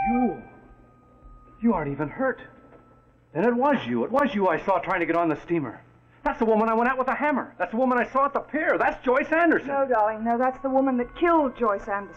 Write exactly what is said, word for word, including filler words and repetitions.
You. You aren't even hurt. Then it was you. It was you I saw trying to get on the steamer. That's the woman I went at with a hammer. That's the woman I saw at the pier. That's Joyce Anderson. No, darling, no, that's the woman that killed Joyce Anderson.